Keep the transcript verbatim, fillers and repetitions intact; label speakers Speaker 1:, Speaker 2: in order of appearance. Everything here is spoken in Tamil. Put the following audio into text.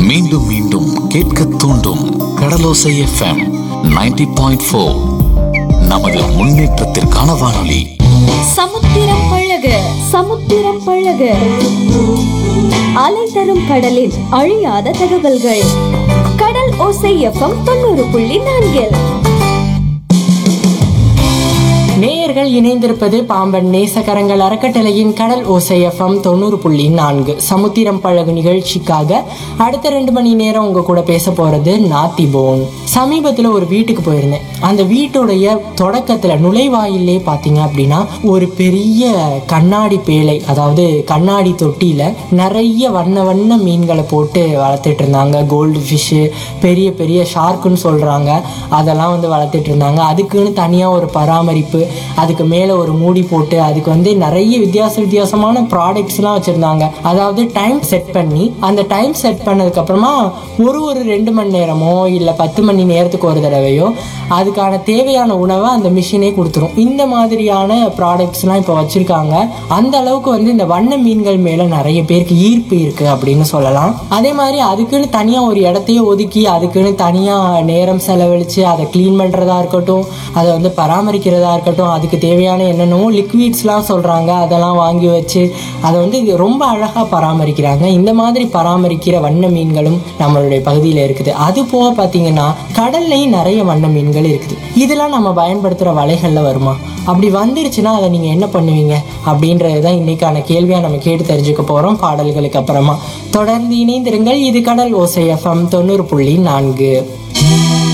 Speaker 1: மீண்டும் மீண்டும் கேட்க தூண்டும் கடலோசை எஃப்எம் நைன்டி பாயிண்ட் ஃபோர். நமது முன்னேற்றத்திற்கான வானொலி.
Speaker 2: சமுத்திரம் பழக சமுத்திரம் பழக அலை தரும் கடலின் அழியாத தகவல்கள். கடல் ஓசை எஃப்எம் தொண்ணூறு புள்ளி நான்கில்
Speaker 3: நேயர்கள் இணைந்திருப்பது பாம்பன் நேசகரங்கள் அறக்கட்டளையின் கடல் ஓசை எஃப்எம் தொண்ணூறு புள்ளி நான்கு சமுத்திரம் பழகு நிகழ்ச்சிக்காக அடுத்த ரெண்டு மணி நேரம் உங்க கூட பேச போறது நாத்திபோன். சமீபத்துல ஒரு வீட்டுக்கு போயிருந்தேன். அந்த வீட்டுடைய தொடக்கத்துல நுழைவாயிலே பாத்தீங்க அப்படின்னா ஒரு பெரிய கண்ணாடி பேழை, அதாவது கண்ணாடி தொட்டியில நிறைய வண்ண வண்ண மீன்களை போட்டு வளர்த்துட்டு இருந்தாங்க. கோல்டு ஃபிஷ்ஷு, பெரிய பெரிய ஷார்க்குன்னு சொல்றாங்க, அதெல்லாம் வந்து வளர்த்துட்டு இருந்தாங்க. அதுக்குன்னு தனியா ஒரு பராமரிப்பு, அதுக்கு மேல ஒரு மூடி போட்டு அதுக்கு வந்து நிறைய வித்தியாச வித்தியாசமான ப்ராடக்ட்ஸ் எல்லாம் வச்சிருந்தாங்க. அதாவது டைம் செட் பண்ணி அந்த டைம் செட் பண்ணதுக்கு அப்புறமா ஒரு ஒரு ரெண்டு மணி நேரமோ இல்ல பத்து மணி நேரத்துக்கு ஒரு தடவையோ அதுக்கான தேவையான உணவை அந்த மிஷினே கொடுத்துரும். இந்த மாதிரியான ப்ராடக்ட்ஸ் எல்லாம் இப்ப வச்சிருக்காங்க. அந்த அளவுக்கு வந்து இந்த வண்ண மீன்கள் மேல நிறைய பேருக்கு ஈர்ப்பு இருக்கு அப்படின்னு சொல்லலாம். அதே மாதிரி அதுக்குன்னு தனியா ஒரு இடத்தையே ஒதுக்கி அதுக்குன்னு தனியா நேரம் செலவழிச்சு அதை கிளீன் பண்றதா இருக்கட்டும், அதை வந்து பராமரிக்கிறதா இருக்கட்டும், அதுக்கு தேவையான என்னென்னவோ லிக்விட்ஸ்லாம் சொல்றாங்க, அதெல்லாம் வாங்கி வச்சு அதை வந்து ரொம்ப அழகா பராமரிக்கிறாங்க. இந்த மாதிரி பராமரிக்கிற வண்ண மீன்களும் நம்மளுடைய பகுதியில் இருக்குது. அது போக பார்த்தீங்கன்னா கடல்லையும் நிறைய வண்ண மீன்கள் இருக்குது. இதெல்லாம் நம்ம பயன்படுத்துகிற வலைகள்ல வருமா? அப்படி வந்துருச்சுன்னா அதை நீங்க என்ன பண்ணுவீங்க அப்படின்றதுதான் இன்னைக்கான கேள்வியா நம்ம கேட்டு தெரிஞ்சுக்க போறோம் பாடல்களுக்கு அப்புறமா. தொடர்ந்து இணைந்திருங்கள். இது கடல் ஓசை எஃப்எம் தொண்ணூறு புள்ளி நான்கு.